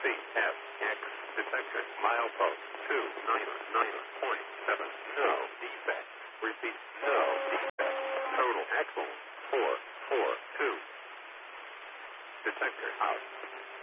CFX detector milepost 299.7. No defect. Repeat, no defect. Total axle 442. Detector out.